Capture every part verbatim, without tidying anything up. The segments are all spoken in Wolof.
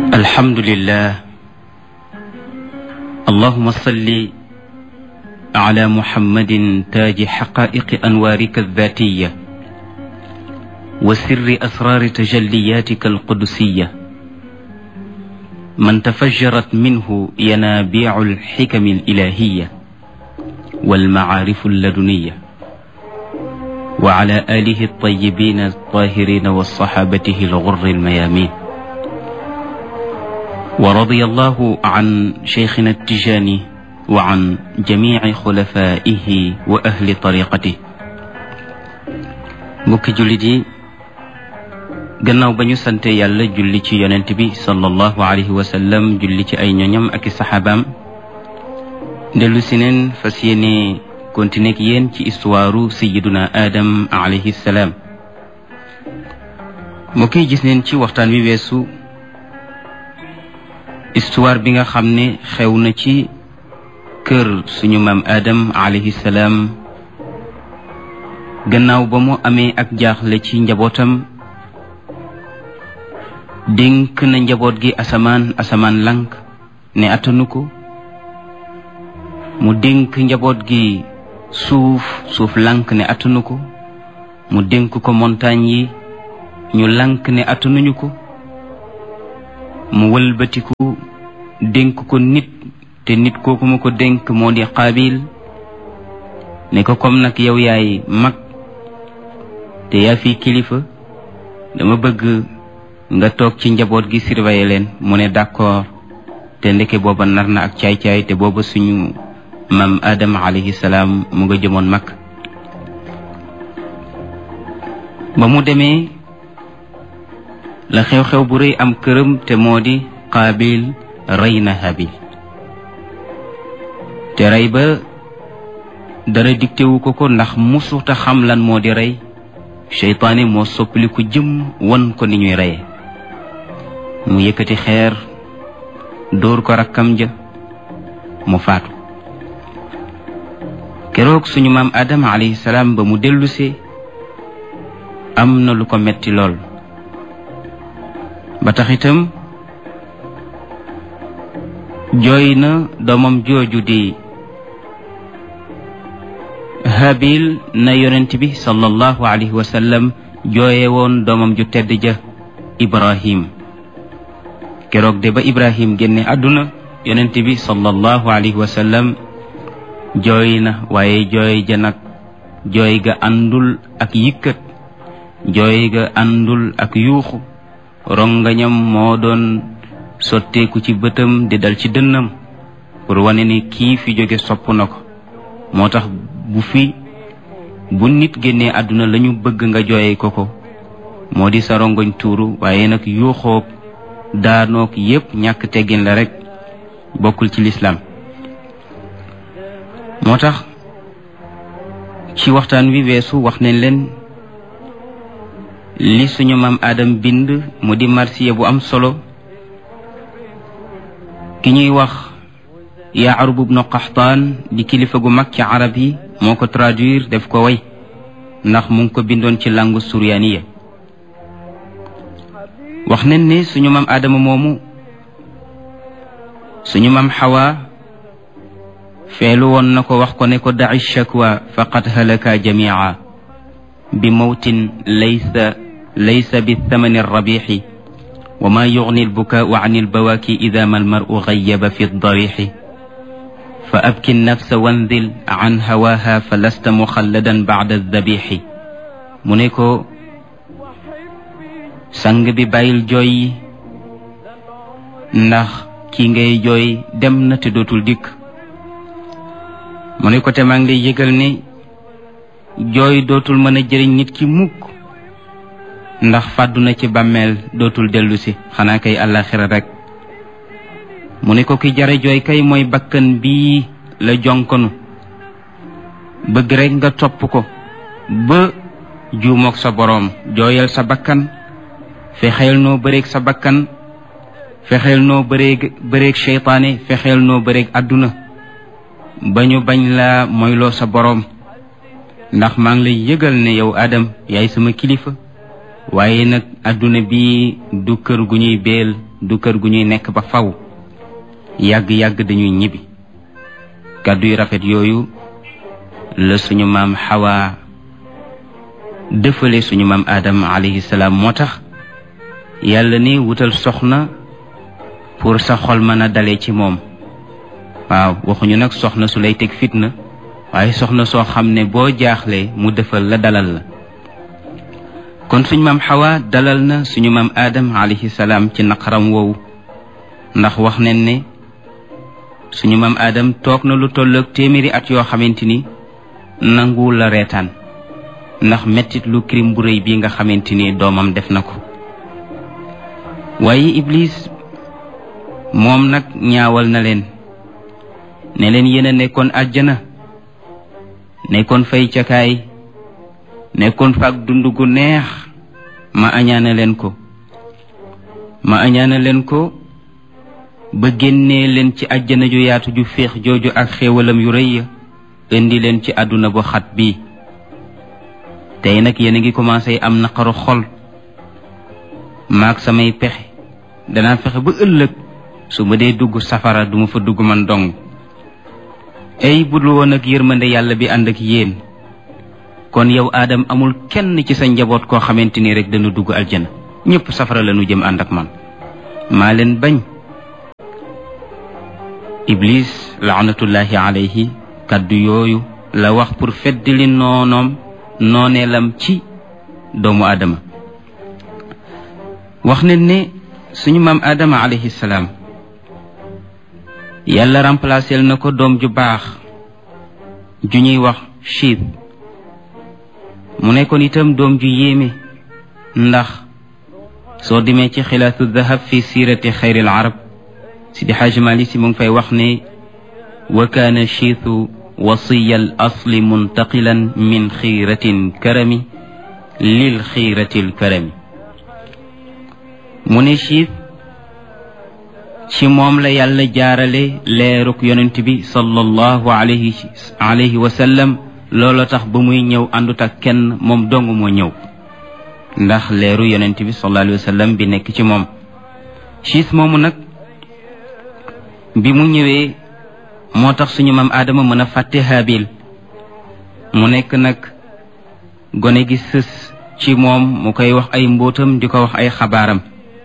الحمد لله. اللهم صل على محمد تاج حقائق أنوارك الذاتية وسر أسرار تجلياتك القدسية من تفجرت منه ينابيع الحكم الإلهية والمعارف اللدنية وعلى آله الطيبين الطاهرين وصحابته الغر الميامين. ورضي الله عن شيخنا التجاني وعن جميع خلفائه وأهل طريقته. mbokki jullit yi, gannaaw ba ñu sante yàlla julli ci yonent bi sallallahu alayhi wa sallam, julli ci ay ñoñam ak i saxaabaam, dellu si neen fas yéene continuer ak yéen ci histoire sayyiduna Adam alayhi salaam. mbokki gis neen ci waxtaan wi weesu histoire bi nga xam ne xew na ci kër suñu maam Adam alayhi salaam gannaaw ba mu amee ak jaaxle ci njabootam. dénk na njaboot gi asamaan asamaan lank ne attanu ko. mu dénk njaboot gi suuf suuf lank ne attanu ko. mu dénk ko montagne yi ñu lank ne attanuñu ko. mu wëlbatiku dénk ko nit, te nit kooku mu ko dénk moo di Qaabil, ne ko comme nag yow yaay mag te yaa fi kilifa, dama bëgg nga toog ci njaboot gi surveiller leen. mu ne d'accord, te ndeke booba nar na ak caay-caay, te booba suñu maam Adam alayhi salaam mu nga jëmoon mag. ba mu demee la xew-xew bu rëy am këram, te moo di Qaabil rey na Haabil. te rey ba dara diktewu ko ko, ndax musuta xam lan moo di rey. seytaane moo soppali ko jëm won ko ni ñuy reye. mu yëkkati xeer dóor ko rakkam ja, mu faatu. keroog suñu maam Adam alayhi salaam ba mu dellusee am na lu ko metti lool. ba tax itam jooy na doomam jooju di Habil na yonent bi sallallahu alayhi wa sallam jooye woon doomam ju tedd ja Ibrahim. keroog de ba Ibrahim génne àdduna, yonent bi sallallahu alayhi wa sallam jooy na, waaye jooy ja nag jooy ga àndul ak yëkkat, jooy ga àndul ak yuuxu. rongañam moo doon sotteeku ci bëtam di dal ci dënnam pour wane ni kii fi jóge sopp na ko. moo tax bu fi bu nit génnee àdduna lañu bëgg nga jooye ko ko moo di sa rongoñ tuuru, waaye nag yuuxoog daanoog yépp ñàkk teggin la rek, bokkul ci lislaam. moo tax ci waxtaan wi weesu wax nañ leen li suñu maam Adam bind mu di marsiya bu am solo. ki ñuy wax Yaarub ibnu Qaxtaan di kilifa gu mag ci arab yi moo ko traduire def ko way, ndax mu ngi ko bindoon ci langue suryaaniya. wax nañ ne suñu maam Adama moomu suñu maam Xawa feelu woon na ko, wax ko ne ko daci shakwa faqad halaka jamia bi mawtin laysa laysa bi thamani rabixi wa ma yugni albukaau an albawaaki ida ma almaru gayaba fi darixi fa abki nafsa wandil an hawaha fa lasta muxalladan bacda aldabixi. mu ne ko sang bi bàyyil jooy yi, ndax kii ngay jooy dem na te dootul dikk. mu ne ko te maa ngi lay yëgal ne jooy dootul mën a jëriñ nit ki mukk, ndax fàddu na ci bàmmeel dootul dellu si, xanaa kay àllaaxira rek. mu ne ko ki jare jooy kay mooy bakkan bii la jonkonu, bëgg rek nga topp ko ba juumook sa boroom. jooyal sa bakkan, fexeel noo bëreeg sa bakkan, fexeel noo bëreeg bëreeg seytaane, fexeel noo bëreeg àdduna ba ñu bañ la moyloo sa boroom. ndax maa ngi lay yëgal ne yow Adam yaay sama kilifa, waaye nag àdduna bi du kër gu ñuy beel du kër gu ñuy nekk ba faw yàgg-yàgg dañuy ñibbi kàddu yu rafet yooyu la suñu maam Hawa dëfale suñu maam Adam alayhi salaam moo tax yàlla ni wutal soxna pour sa xol mën a dalee ci moom waaw waxuñu nag soxna su lay teg fitna waaye soxna soo xam ne boo jaaxlee mu defal la dalal la kon suñu maam Hawa dalal na suñu maam Adam alayhi salaam ci naqaram woowu ndax wax nañ ne suñu maam Adam toog na lu tolloog téeméeri at yoo xamante ni nanguwul la reetaan ndax mettit lu crime bu rëy bii nga xamante ni doomam def na ko waaye Iblis moom nag ñaawal na leen ne leen yéen a nekkoon àjjana nekkoon fay cakaay nekkoon faak dund gu neex ma añaana leen ko ma añaana leen ko ba génnee leen ci àjjana ju yaatu ju féex jooju ak xéewalam yu rëy ya indi leen ci àdduna bu xat bii tey nag yéen a ngi commencé am naqaru xol maag samay pexe danaa fexe ba ëllëg su ma dee dugg safara duma fa dugg man dong ay budul woon ak yërmande yàlla bi ànd ak yéen kon yow Adam amul kenn ci sa njaboot koo xamante ni rek dana dugg aljana ñëpp safara la ñu jëm ànd ak man maa leen bañ Iblis laanatullahi alayhi kaddu yooyu la wax pour feddali noonoom nooneelam ci doomu Adama wax ne ne suñu maam Adama alayhi salaam yàlla remplacé na ko doom ju baax ju ñuy wax Chiit mu nekkoon itam doom ju yéeme ndax soo demee ci xilaatu dahab fi siirati xayril arab Sidi Xaaji Maalik Si mu ngi fay wax ne wa kaana Chiitu wasiya al asli muntaqilan min xiiratin karami lil xiiratil karami mu ne Chiit ci moom la yàlla jaarale leeruk yonent bi sallallahu alayhi alayhi wa sallam looloo tax ba muy ñëw àndut ak kenn moom dong moo ñëw ndax leeru yonent bi sallallahu alayhi wa sallam bi nekk ci moom Chiit moomu nag bi mu ñëwee moo tax suñu maam Adama mën a fàtte Haabil mu nekk nag gone gi sës ci moom mu koy wax ay mbóotam di ko wax ay xabaaram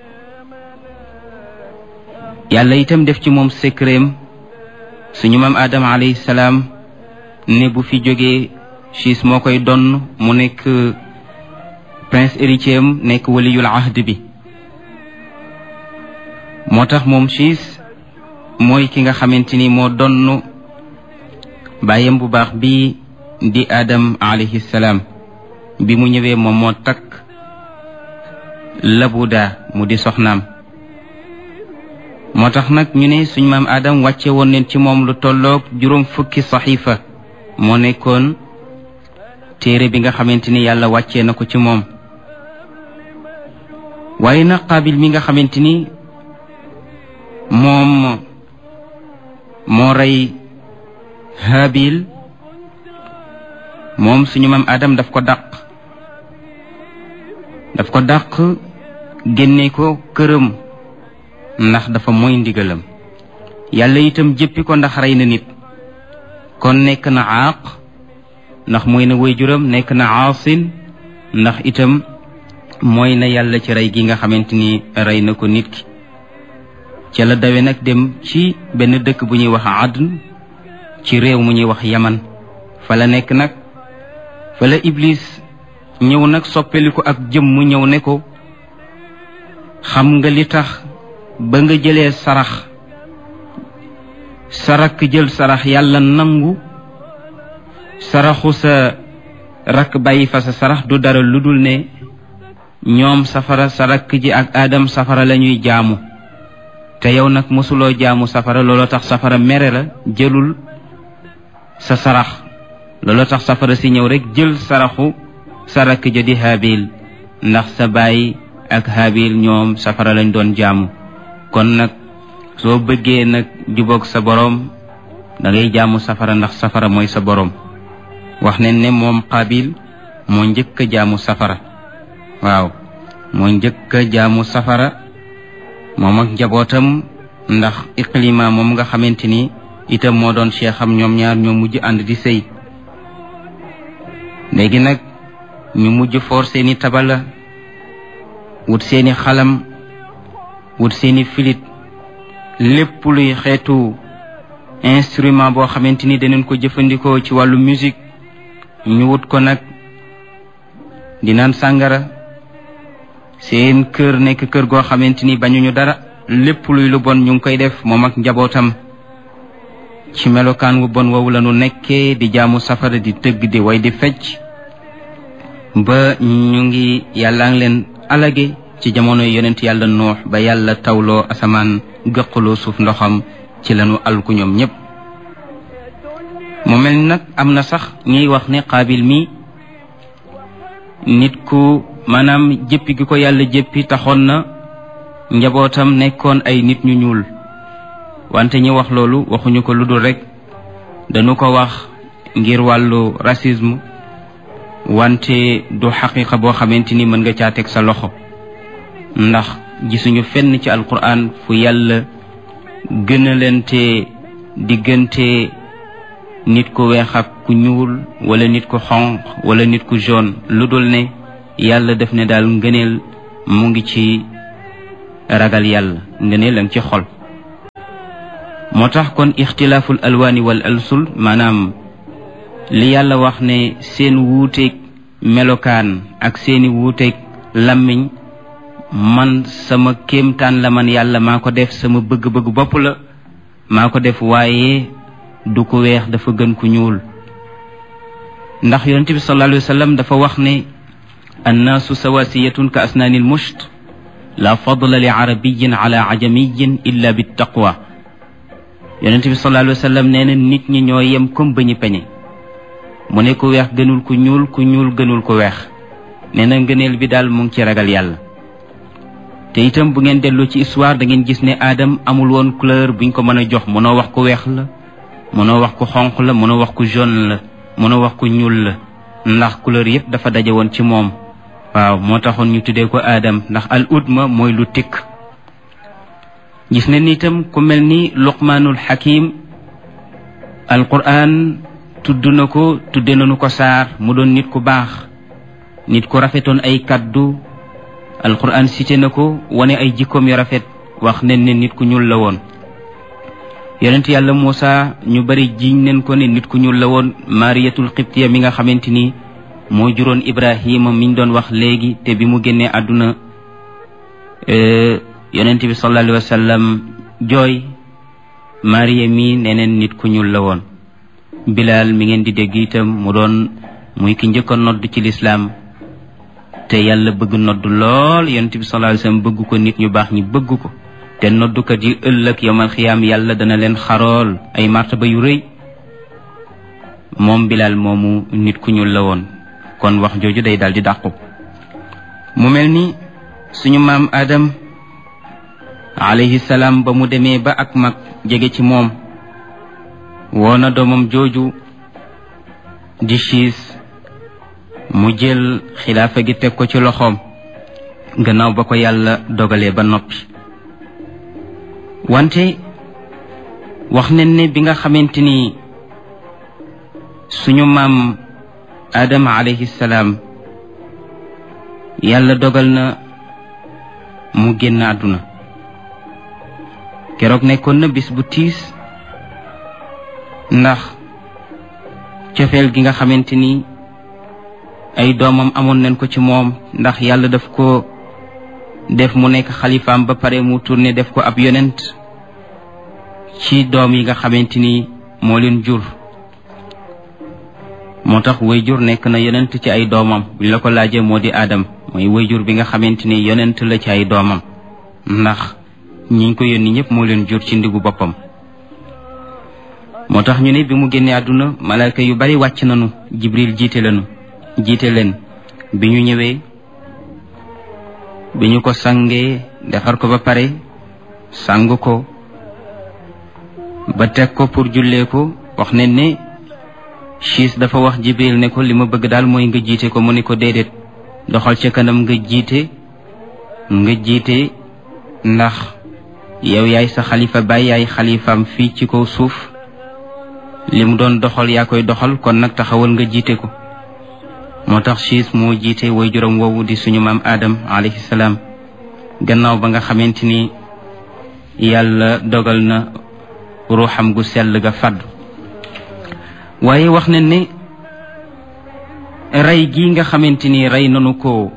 yàlla itam def ci moom secretam suñu maam Adama alayhi salaam ne bu fi jógee Chiit moo koy donn mu nekk prince héritier am nekk waliyul ahd bi moo tax moom Chiit mooy ki nga xamante ni moo donn bàyyam bu baax bi di Adam alayhi salaam bi mu ñëwee moom moo takk Labuda mu di soxnaam moo tax nag ñu ne suñ maam Adam wàcce woon leen ci moom lu tolloog juróom fukki saxiifa moo nekkoon téere bi nga xamante ni yàlla wàccee na ko ci moom waaye nag Qaabil mi nga xamante ni moom moo rey Haabil moom suñu maam Adam daf ko dàq daf ko dàq génne ko këram ndax dafa mooy ndigalam yàlla itam jëppi ko ndax rey na nit kon nekk na aaq ndax mooy na waajuram nekk na aasin ndax itam mooy na yàlla ci rey gi nga xamante ni rey na ko nit ki ca la dawe nag dem ci benn dëkk bu ñuy wax Adn ci réew mu ñuy wax Yaman fa la nekk nag fa la Iblis ñëw nag soppeli ko ak jëm mu ñëw ne ko xam nga li tax ba nga jëlee sarax sa rakk jël sarax yàlla nangu saraxu sa rakk bàyyi fa sa sarax du dara lu dul ne ñoom safara sa rakk ji ak Adam safara la ñuy jaamu te yow nag mosuloo jaamu safara looloo tax safara mere la jëlul sa sarax looloo tax safara si ñëw rek jël saraxu sa rakk ja di Haabil ndax sa baay ak Haabil ñoom safara lañ doon jaamu kon nag soo bëggee nag jubóog sa boroom da ngay jaamu safara ndax safara mooy sa boroom wax nañ ne moom Qaabil moo njëkk a jaamu safara waaw moo njëkk a jaamu safara moom ak njabootam, ndax Ikrima moom nga xamante ni itam moo doon cheikh am ñoom ñaar ñoo mujj ànd di sëy. léegi nag ñu mujj foor seeni tabala, wut seeni xalam, wut seeni filit, lépp luy xeetu instrument boo xamante ni danañ ko jëfandikoo ci wàllu musique ñu wut ko nag di naan sàngara. seen kër nekk kër goo xamante ni bañuñu dara, lépp luy lu bon ñu ngi koy def moom ak njabootam. ci melokaan wu bon woowu la nu nekkee di jaamu safara, di tëgg, di way, di fecc, ba ñu ngi yàlla ngi leen alage ci jamono yonent yàlla Nuux, ba yàlla tawloo asamaan gëqaloo suuf ndoxam, ci lañu alku ñoom ñépp. mu mel nag am na sax ñuy wax ne Qaabil mi nit ku maanaam jëppi gi ko yàlla jëppi taxoon na njabootam nekkoon ay nit ñu ñuul, wante ñi wax loolu waxuñu ko lu dul rek dañu ko wax ngir wàllu racisme, wante du xaqiqa boo xamante ni mën nga caa teg sa loxo, ndax gisuñu fenn ci alquran fu yàlla gënalante diggante nit ku weex ak ku ñuul, wala nit ku xonq wala nit ku jaune, lu dul ne yàlla def ne daal ngëneel mu ngi ci ragal yàlla, ngëneel lañ ci xol. moo tax kon ixtilaaful alwaani wal alsul, maanaam li yàlla wax ne seen wuuteeg melokaan ak seeni wuuteeg làmmiñ, man sama kéemtaan la, man yàlla maa ko def, sama bëgg-bëgg bopp la maa ko def, waaye du ko weex dafa gën ku ñuul. ndax yonent bi sallallahu alayhi wa sallam dafa wax ne annaasu sawasiyatun ka asnaanil musht, la fadla li arabiyin ala ajamiyin illa bi taqwa. yonent bi sallallahu alayhi wa sallam nee na nit ñi ñoo yem comme ba ñu peñe. mu ne ku weex gënul ku ñuul, ku ñuul gënul ku weex. nee na ngëneel bi daal mu ngi ci ragal yàlla. te itam bu ngeen delloo ci histoire da ngeen gis ne Adam amul woon couleur buñ ko mën a jox. mënoo wax ku weex la, mënoo wax ku xonq la, mënoo wax ku jaune la, mënoo wax ku ñuul la, ndax couleur yépp dafa daje woon ci moom. waaw moo taxoon ñu tuddee ko Adam, ndax al udma mooy lu tikk. gis ne ni itam ku mel ni Luqmaanul Hakim, alquran tudd na ko, tudde nañu ko saar, mu doon nit ku baax, nit ku rafetoon ay kaddu. alquran cité na ko, wane ay jikkoom yu rafet, wax nen ne nit ku ñuul la woon. yonent yàlla Muusa ñu bari jiiñ nen ko ne nit ku ñuul la woon. Mariyatul Qibtiya mi nga xamante ni moo juróon Ibrahima miñ doon wax léegi, te bi mu génnee àdduna yonent bi sallallahu alayhi wa sallam jooy, Mariya mi neneen nit ku ñuul la woon. Bilaal mi ngeen di dégg itam mu doon muy ki njëkk a nodd ci lislaam, te yàlla bëgg nodd lool, yonent bi sallallahu alayhi wa sallam bëgg ko, nit ñu baax ñi bëgg ko. te noddukat yi ëllëg yawmal xiyaam yàlla dana leen xarool ay martaba yu rëy. moom Bilaal moomu nit ku ñuul la woon, kon wax jooju day daal di dàqu. mu mel ni suñu maam Adam alayhi salaam ba mu demee ba ak mag jege ci moom, woona doomam jooju di Siis mu jël xilaafa gi teg ko ci loxoom, gannaaw ba ko yàlla dogalee ba noppi. wante wax nañ ne bi nga xamante ni suñu maam Adama alayhi salaam yàlla dogal na mu génn àdduna, keroog nekkoon na bis bu tiis, ndax cofeel gi nga xamante ni ay doomam amoon nañ ko ci moom, ndax yàlla daf ko def mu nekk xalifaam ba pare mu tourné def ko ab yonent ci doom yi nga xamante ni moo leen jur. moo tax wayjur nekk na yonent ci ay doomam. buñ la ko laajee moo di Adam, mooy wayjur bi nga xamante ni yonent la ci ay doomam, ndax ñiñ ko yónni ñëpp moo leen jur ci ndigu boppam. moo tax ñu ne bi mu génnee àdduna malaaka yu bari wàcc nañu, Jibril jiite lañu jiite leen. bi ñu ñëwee, bi ñu ko sangee defar ko ba pare, sang ko ba teg ko pour jullee ko, wax ne ne Siis dafa wax Jibril ne ko li ma bëgg daal mooy nga jiite ko. mu ne ko déedéet, doxal ca kanam nga jiite nga jiite ndax yow yaay sa xalifa baay yaay xalifaam fii ci kaw suuf li mu doon doxal yaa koy doxal kon nag taxawal nga jiite ko moo tax siis moo jiite way juróom woowu di suñu maam Adam alayhi salaam gannaaw ba nga xamante ni yàlla dogal na ruuxam gu sell ga fàddu waaye wax ne ne rey gi nga xamante ni rey nanu ko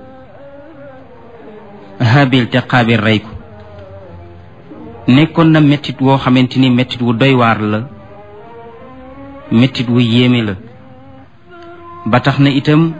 Haabil te Qaabil rey ko nekkoon na mettit woo xamante ni mettit wu doy waar la mettit wu yéeme la ba tax na itam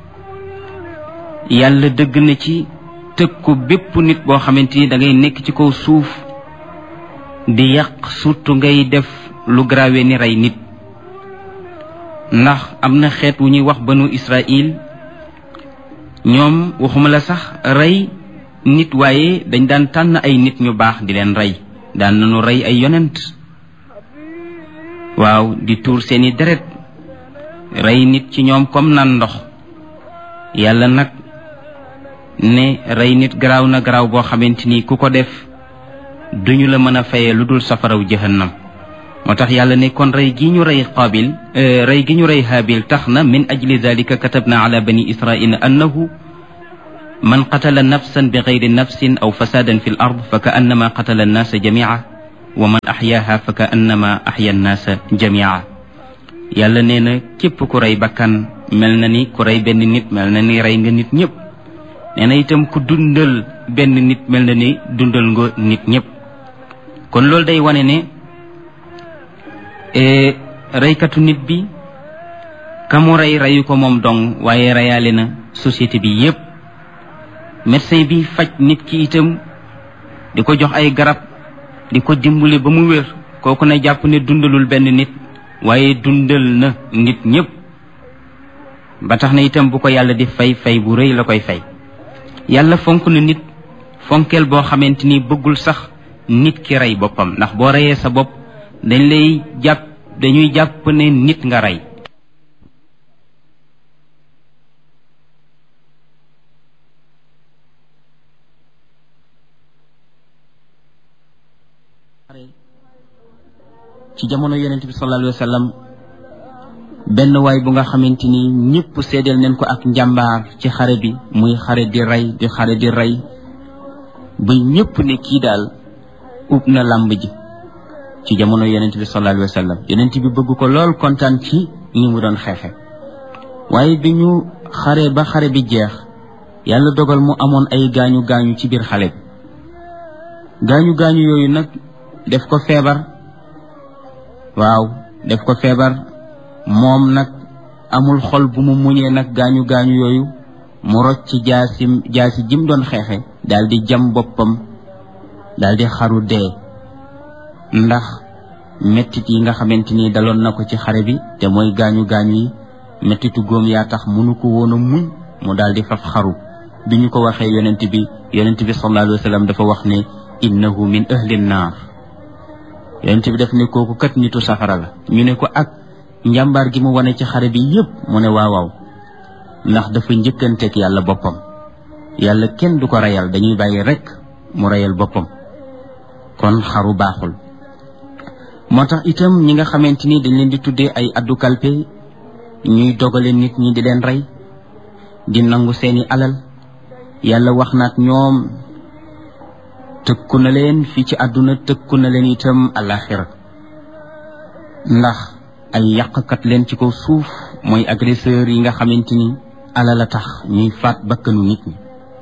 yàlla dëgg na ci tëkku bépp nit boo xamante ni da ngay nekk ci kaw suuf di yàq surtout ngay def lu grave ni rey nit ndax am na xeet wu ñuy wax banu Israël ñoom waxuma la sax rey nit waaye dañ daan tànn ay nit ñu baax di leen rey daan nañu rey ay yonent waaw di tuur seeni deret rey nit ci ñoom comme nan ndox yàlla nag ne rey nit garaaw na garaaw boo xamante ni ku ko def duñu la mën a fayee lu dul safaraw jahannam moo tax yàlla ne kon rey gi ñu rey Qaabil rey gi ñu rey Haabil tax na min ajli dalika katabna ala bani israila annahu man qatala nafsan bi gayri nafsin aw fasadan fi l ard fa ka annama qatala annaasa jamia wa man axyaaha fa ka annama axya annaasa jamia yàlla nee na képp ku rey bakkan mel na ni ku rey benn nit mel na ni rey nga nit ñëpp nee na itam ku dundal benn nit mel na ni dundal nga nit ñëpp kon loolu day wane ne reykatu nit bi ka mu rey reyu ko moom dong waaye reyaale na société bi yépp médecin bi faj nit ki itam di ko jox ay garab di ko dimbali ba mu wér kooku na jàpp ne dundalul benn nit waaye dundal na nit ñépp ba tax na itam bu ko yàlla di fay fay bu rëy la koy fay yàlla fonk na nit fonkeel boo xamante ni bëggul sax nit ki rey boppam ndax boo reyee sa bopp dañ lay jàpp dañuy jàpp ne nit nga rey ci jamono yonent bi sallallahu alayhi wa sallam benn waay bu nga xamante ni ñëpp seedeel nañ ko ak njàmbaar ci xare bi muy xare di rey di xare di rey ba ñëpp ne kii daal ub na làmb ji ci jamono yonent bi sallallahu alayhi wa sallam yonent bi bëgg ko lool kontaan ci ni mu doon xeexe waaye bi ñu xare ba xare bi jeex yàlla dogal mu amoon ay gaañu gaañu ci biir xale bi gaañu gaañu yooyu nag def ko feebar waaw def ko feebar moom nag amul xol bu mu muñee nag gaañu gaañu yooyu mu rocc ci jaasi jaasi jim doon xeexe daal di jam boppam daal di xaru dee ndax mettit yi nga xamante ni daloon na ko ci xare bi te mooy gaañu gaañu yi mettitu góom yaa tax mënu ko woon a muñ mu daal di faf xaru bi ñu ko waxee yonent bi yonent bi sallallahu alayhi wa sallam dafa wax ne innahu min ahli naar yonent bi daf ne kooku kat nitu safara la ñu ne ko ak njàmbaar gi mu wane ci xare bi yépp mu ne waaw waaw ndax dafa njëkkanteeg yàlla boppam yàlla kenn du ko reyal dañuy bàyyi rekk mu reyal boppam kon xaru baaxul moo tax itam ñi nga xamante ni dañ leen di tuddee ay addu kalpe ñuy dogale nit ñi di leen rey di nangu seeni alal yàlla wax na ak ñoom tëkku na leen fii ci àdduna tëkku na leen itam alaxira ndax ay yàqkat leen ci kaw suuf mooy agresseur yi nga xamante ni alal a tax ñuy faat bakkanu nit ñi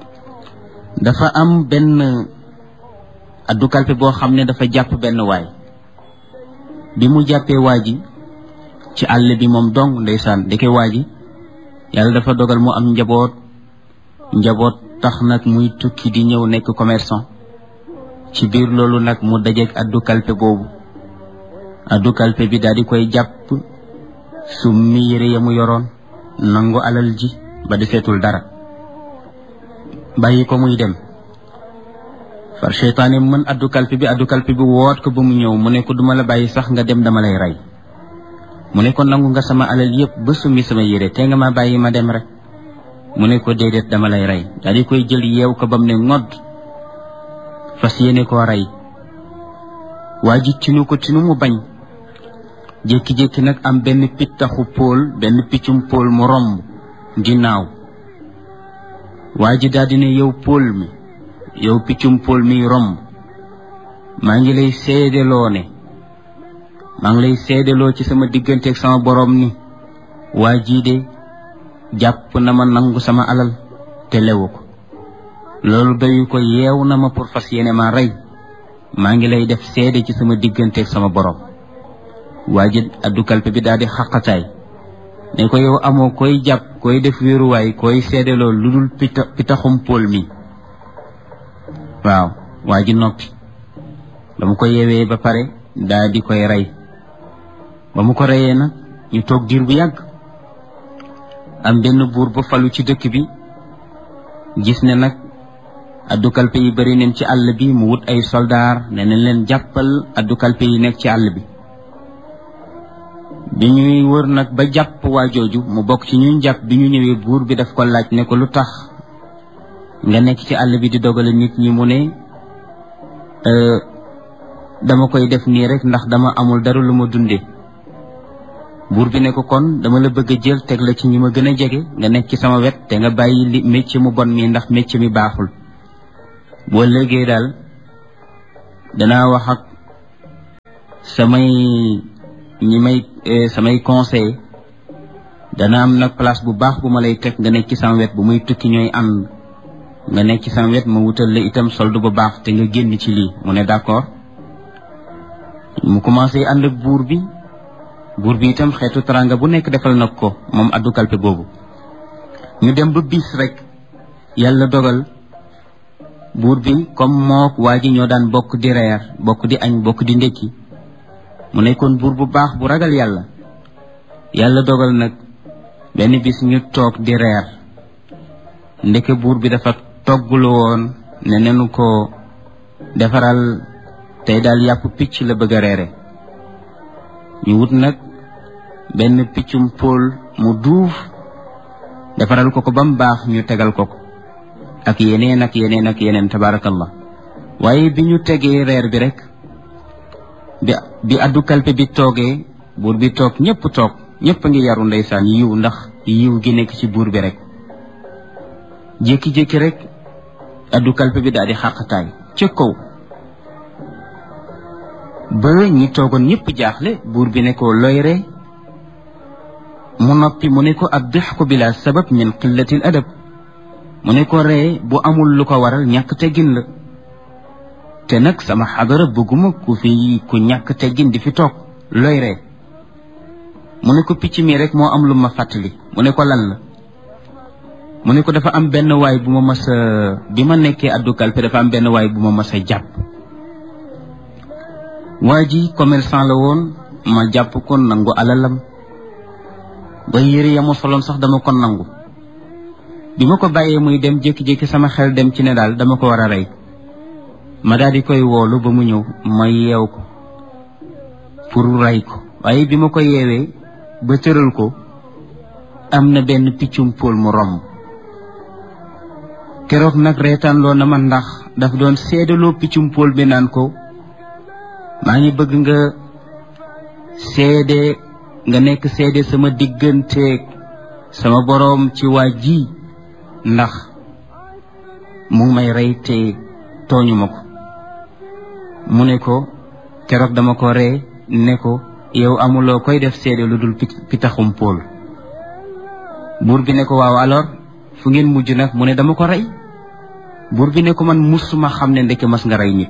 dafa am benn addu kalpe boo xam ne dafa jàpp benn waay bi mu jàppee waa ji ci àll bi moom dong ndeysaan deke waa ji yàlla dafa dogal mu am njaboot njaboot tax nag muy tukki di ñëw nekk commerçant ci biir loolu nag mu dajeek addu kalpe boobu addu kalpe bi daal di koy jàpp summi yére ya mu yoroon nangu alal ji ba deseetul dara bàyyi ko muy dem far seytaane mën addu kalpe bi addu kalpe bi woot ko ba mu ñëw mu ne ko duma la bàyyi sax nga dem dama lay rey mu ne ko nangu nga sama alal yépp ba summi sama yére te nga ma bàyyi ma dem rek mu ne ko déedéet dama lay rey daal di koy jël yeew ko ba mu ne ngodd fas yéene koo rey waa ji tinu ko tinu mu bañ jékki-jékki nag am benn pittaxu póol benn piccum póol mu romb ginnaaw waa ji daal di ne yow póol mi yow piccum póol mi romb maa ngi lay seedeloo ne maa ngi lay seedeloo ci sama diggante ak sama borom ni waa jii de jàpp na ma nangu sama alal te lewu ko loolu doyu ko yeew na ma pour fas yéene ma rey maa ngi lay def seede ci sama diggante ak sama borom waa ji addu kalpe bi daal di xaqataay ne ko yow amoo koy jàpp koy def wéeruwaay koy seedeloo lu dul pita pitaxum póol mi waaw waa ji noppi ba mu ko yeewee ba pare daal di koy rey ba mu ko reyee nag ñu toog diir bu yàgg am benn buur ba falu ci dëkk bi gis ne nag addu kalpe yi bari neen ci àll bi mu wut ay soldaar ne nañ leen jàppal addu kalpe yi nekk ci àll bi bi ñuy wër nag ba jàpp waa jooju mu bokk ci ñuy jàpp bi ñu ñëwee buur bi daf ko laaj ne ko lu tax nga nekk ci àll bi di dogale nit ñi mu ne dama koy def nii rek ndax dama amul dara lu ma dunde buur bi ne ko kon dama la bëgg a jël teg la ci ñi ma gën a jege nga nekk ci sama wet te nga bàyyi li métier mu bon mi ndax métier mi baaxul boo léegi daal danaa wax ak samay ñi may samay conseil dana am nag place bu baax bu ma lay teg nga nekk ci sama wet bu muy tukki ñooy ànd nga nekk ci sama wet ma wutal la itam solde bu baax te nga génn ci lii mu ne d'accord mu commencé ànd ak buur bi buur bi itam xeetu taranga bu nekk defal nag ko moom addu kalpe boobu ñu dem ba bis rek yàlla dogal buur bi comme mook waa ji ñoo daan bokk di reer bokk di añ bokk di ndekki mu nekkoon buur bu baax bu ragal yàlla yàlla dogal nag benn bis ñu toog di reer ndeke buur bi dafa toggulu woon ne nenu ko defaral tey daal yàpp picc la bëgg a reere ñu wut nag benn piccum póol mu duuf defaral ko ko ba mu baax ñu tegal ko ko ak yeneen ak yeneen ak yeneen tabarakallah waaye bi ñu tegee reer bi rek bi bi addu kalpe bi toogee buur bi toog ñëpp toog ñëpp a ngi yaru ndeysaan yiw ndax yiw gi nekk ci buur bi rek jékki-jékki rek addu kalpe bi daal di xàqataay ca kaw ba ñi toogoon ñëpp jaaxle buur bi ne ko looy ree mu noppi mu ne ko ab dixku bila sabab min qillatil adab mu ne ko ree bu amul lu ko waral ñàkk teggin la te nag sama xadara bëgguma ku fi ku ñàkk teggin di fi toog looy ree mu ne ko picc mi rek moo am lu ma fàttali mu ne ko lan la mu ne ko dafa am benn waay bu ma mas a bi ma nekkee addu kalpe dafa am benn waay bu ma mas a jàpp waa ji commerçant la woon ma jàpp ko nangu alalam ba yére ya ma soloon sax dama ko nangu bi ma ko bàyyee muy dem jékki-jékki sama xel dem ci ne daal dama ko war a rey ma daal di koy woolu ba mu ñëw ma yeew ko pour rey ko waaye bi ma ko yeewee ba tëral ko am na benn piccum póol mu romb keroog nag reetaan loo na ma ndax daf doon seedaloo piccum póol bi naan ko maa ngi bëgg nga seede nga nekk seede sama digganteeg sama boroom ci waa ji ndax mu may rey te tooñu ma ko mu ne ko keroog dama ko ree ne ko yow amuloo koy def seede lu dul pitaxum póol buur bi ne ko waaw alors fu ngeen mujj nag mu ne dama ko rey buur bi ne ko man musuma xam ne ndeke mas nga rey nit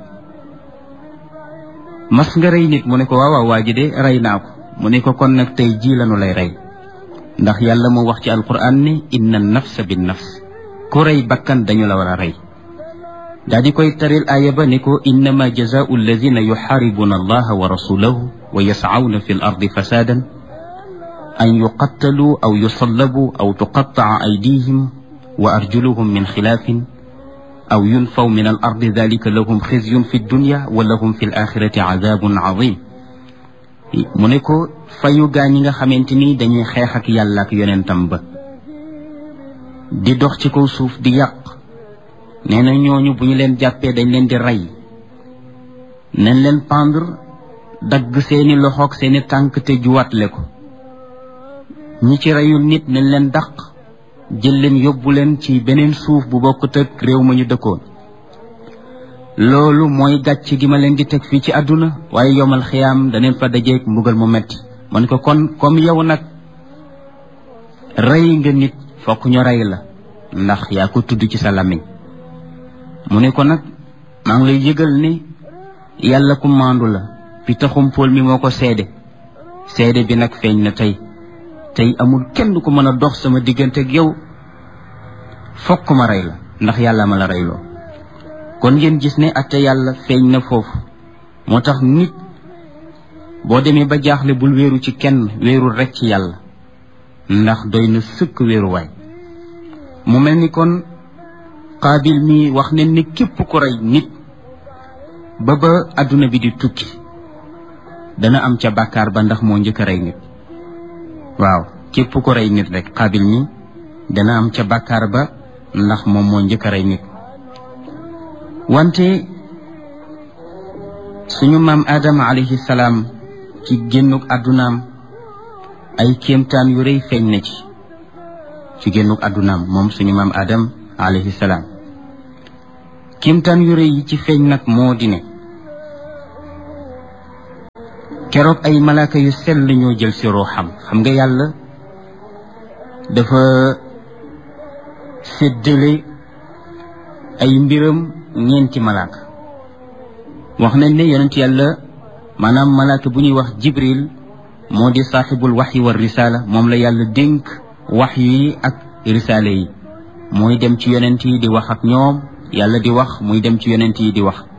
mas nga rey nit mu ne ko waaw waaw waa ji de rey naa ko mu ne ko kon nag tey jii lanu lay rey ndax yàlla moo wax ci alquran ne inna nafsa bin nafs ku rey bakkan dañu la war a rey daa di koy taril aaya ba ne ko innama jazaau alladina yuxaaribuna allaha wa rasulahu wa yascawna fi l ardi fasadan an yuqattalu aw yusallabu aw tuqattaca aydihim wa arjuluhum min xilaafin aw yunfaw min al ardi dalika lahum xizyun fi dunya wa lahum fi l axirati cadabun cadim mu ne ko fayu gaa ñi nga xamante ni dañuy xeex ak yàlla ak yonentam ba di dox ci kaw suuf di yàq nee na ñooñu bu ñu leen jàppee dañ leen di rey nañ leen pendre dagg seeni loxoog seeni tànk te juwaatle ko. ñi ci reyul nit nañ leen dàq jël leen yóbbu leen ci beneen suuf bu bokkut ak réew ma ñu dëkkoon. loolu mooy gàcc gi ma leen di teg fii ci àdduna waaye yomal xiyaam daneen fa dajeeg mbugal mu metti. man ko kon comme yow nag rey nga nit fokk ñu rey la ndax yaa ko tudd ci sa làmmiñ. mu ne ko nag maa ngi lay yëgal ni yàlla ku maandu la bi taxum pool mi moo ko seede seede bi nag feeñ na tey tey amul kenn ku mën a dox sama diggante ak yow fokk ma rey la ndax yàlla ma la reyloo. kon ngeen gis ne atte yàlla feeñ na foofu. moo tax nit boo demee ba jaaxle bul wéeru ci kenn wéerul rekk ci yàlla ndax doy na sëkk wéeruwaay. mu mel ni kon Qaabil mi wax ne ni képp ku rey nit ba ba adduna bi di tukki dana am ca bàkkaar ba ndax moo njëkk a rey nit. waaw képp ku rey nit rek Qaabil mi dana am ca bàkkaar ba ndax moom moo njëkk a rey nit. wante suñu maam Adama alayhi salaam ci génnuk àddunaam ay kéemtaan yu rëy feeñ na ci ci génnuk àddunaam moom suñu maam Adam alayhi salaam. kéemtaan yu rëy yi ci feeñ nag moo di ne keroog ay malaaka yu sell ñoo jël si ruuxam. xam nga yàlla dafa séddale ay mbiram ñeenti malaaka. wax nañ ne yonent yàlla maanaam malaaka bu ñuy wax Jibril moo di saaxibul waxyi wa risaala moom la yàlla dénk waxyu yi ak risaale yi. mooy dem ci yonent yi di wax ak ñoom yàlla di wax muy dem ci yonent yi di wax.